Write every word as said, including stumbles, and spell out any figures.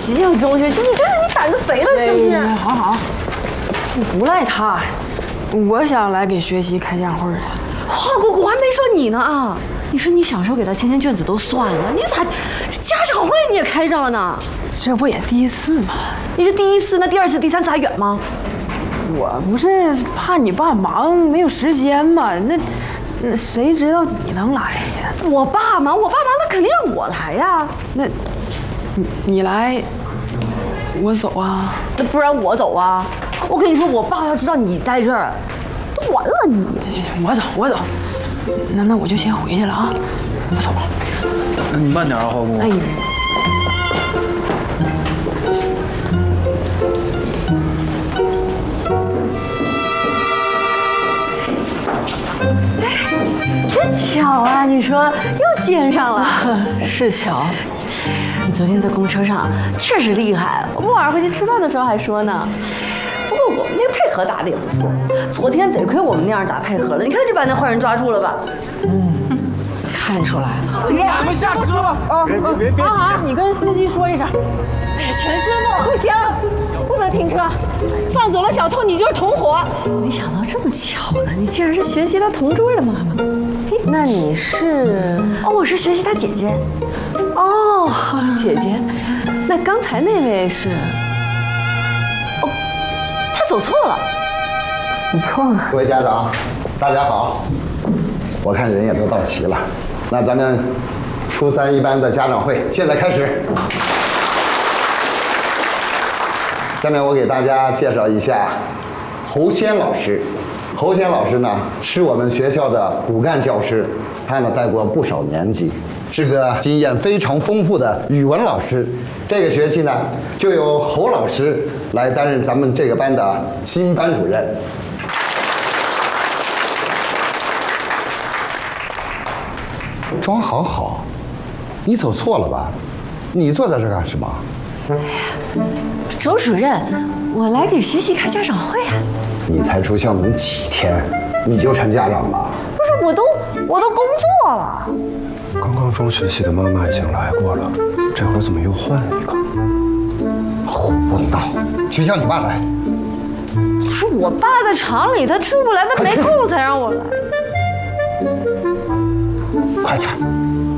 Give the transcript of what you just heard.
吉阳中学，你这是你胆子肥了是不是？ 哎、好好，不赖他，我想来给学习开家长会的。 花姑姑，我还没说你呢啊！你说你小时候给他签签卷子都算了，你咋这家长会你也开上了呢？ 这不也第一次吗？ 你是第一次，那第二次、第三次还远吗？ 我不是怕你爸忙没有时间吗？那那谁知道你能来呀？ 我爸忙，我爸忙，那肯定让我来呀。 那，你你来，我走啊？ 那不然我走啊？我跟你说，我爸要知道你在这儿，都完了你。 我走，我走。那那我就先回去了啊，我走了。 那你慢点啊，花姑。 哎。 真巧啊！你说又见上了， 是巧。 你昨天在公车上确实厉害，我们晚上回去吃饭的时候还说呢。不过我们那个配合打得也不错，昨天得亏我们那样打配合了，你看就把那坏人抓住了吧？ 嗯，看出来了。 咱们下车吧！啊， 别别别！好好，你跟司机说一声。 哎呀，陈师傅， 不行，不能停车，放走了小偷，你就是同伙。 没想到这么巧呢，你竟然是学习他同桌的妈妈。 嘿，那你是？ 哦，我是学习他姐姐。 哦，姐姐。那刚才那位是？ 哦，他走错了。 你错了。 各位家长，大家好。我看人也都到齐了，那咱们初三一班的家长会现在开始。下面我给大家介绍一下侯先老师。侯先老师呢是我们学校的骨干教师，他呢带过不少年级，是个经验非常丰富的语文老师。这个学期呢就由侯老师来担任咱们这个班的新班主任。装好好，你走错了吧？你坐在这干什么？ 哎呀，周主任，我来给学习开家长会啊。 你才出校门几天，你就成家长了？ 不是，我都我都工作了。 刚刚装学习的妈妈已经来过了，这会儿怎么又换了一个？ 胡闹！去叫你爸来。 不是我爸在厂里，他出不来，他没空才让我来。 快点！